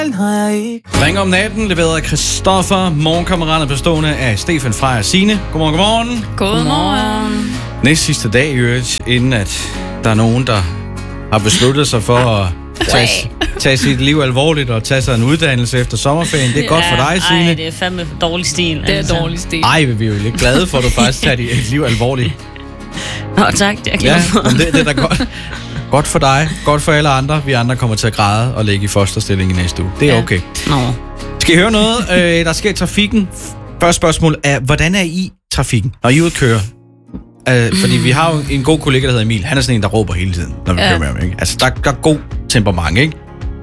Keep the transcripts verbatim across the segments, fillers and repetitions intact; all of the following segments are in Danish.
Ring om natten, leveret af Christoffer. Morgenkammerater bestående af Stefan, Freja og Signe. Godmorgen, godmorgen. Godmorgen. Næst sidste dag i øvrigt, inden at der er nogen, der har besluttet sig for at tage, tage sit liv alvorligt og tage sig en uddannelse efter sommerferien. Det er ja, godt for dig, Signe. Nej, det er fandme dårlig stil. Det er altså. dårlig stil. Ej, vi er jo lidt glade for, at du faktisk tager dit liv alvorligt. Nå, tak. Det er jeg glad Ja, for. men det, det er da godt. Godt for dig, godt for alle andre. Vi andre kommer til at græde og ligge i fosterstilling i næste uge. Det er Ja. okay. Nå. Skal I høre noget, øh, der sker i trafikken? Første spørgsmål er, hvordan er I i trafikken, når I er ude at køre? Øh, fordi vi har jo en god kollega, der hedder Emil. Han er sådan en, der råber hele tiden, når vi ja. kører med ham. Ikke? Altså, der, der er god temperament, ikke?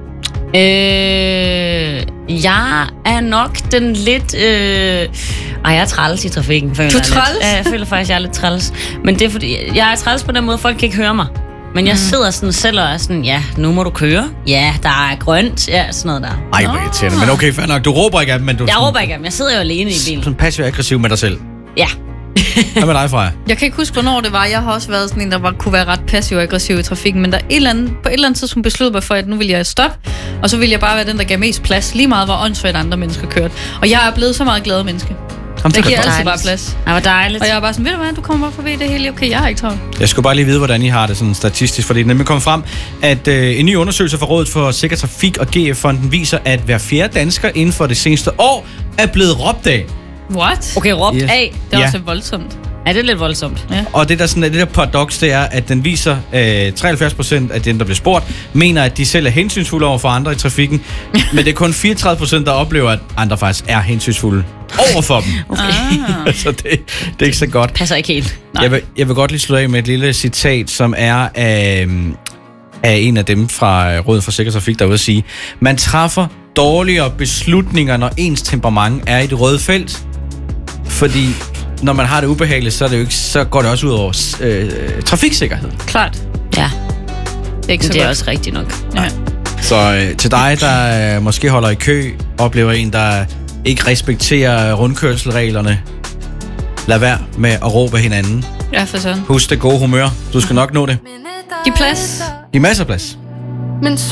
Øh, jeg er nok den lidt... Øh... Ej, jeg er træls i trafikken. Du er træls? Ja, jeg føler faktisk, jeg er lidt træls. Men det er fordi, jeg er træls på den måde, folk kan ikke høre mig. Men jeg sidder sådan selv og er sådan, ja, nu må du køre. Ja, der er grønt. Ja, sådan noget der. Ej, hvor irriterende. Men okay, fair nok. Du råber ikke af dem, men du... Jeg sådan, råber ikke af dem. Jeg sidder jo alene i bilen. Sådan passiv-aggressiv med dig selv. Ja. Hvad med dig, Freja? Jeg kan ikke huske, hvornår det var. Jeg har også været sådan en, der var, kunne være ret passiv og aggressiv i trafikken. Men der er et eller andet, på et eller andet tidspunkt besluttede mig for, at nu vil jeg stoppe. Og så vil jeg bare være den, der gav mest plads. Lige meget, hvor åndssvagt andre mennesker kørte. Og jeg er blevet så meget glad menneske. Jamen, Jeg giver godt. altid bare plads. Det var dejligt. Og jeg er bare sådan, ved du hvad, du kommer bare forbi, det er helt okay. Jeg har ikke travlt. Jeg skulle bare lige vide, hvordan I har det sådan statistisk, fordi det er nemlig kommet frem, at øh, en ny undersøgelse fra Rådet for Sikker Trafik og G F-fonden viser, at hver fjerde dansker inden for det seneste år er blevet råbt af. What? Okay, råbt Yes. af. Det er Ja. også voldsomt. Ja, det er lidt voldsomt. Ja. Og det der, sådan, det der paradoks, det er, at den viser, at treoghalvfjerds procent af dem, der bliver spurgt, mener, at de selv er hensynsfulde over for andre i trafikken. Men det er kun fireogtredive procent, der oplever, at andre faktisk er hensynsfulde over for dem. Okay. Ah. Så det, det er ikke så godt. Passer ikke helt. Jeg vil, jeg vil godt lige slutte af med et lille citat, som er af, af en af dem fra Rådet for Sikker Trafik, der er ude at sige, man træffer dårligere beslutninger, når ens temperament er i det røde felt. Fordi når man har det ubehageligt, så, er det jo ikke, så går det også ud over øh, trafiksikkerhed. Klart. Ja, Det er ikke så det er godt. også rigtigt nok. Ja. Så øh, til dig, der øh, måske holder i kø, oplever en, der ikke respekterer rundkørselreglerne, lad være med at råbe hinanden. Ja, for sådan. Husk det gode humør. Du skal nok nå det. Giv plads. Giv masser af plads. Men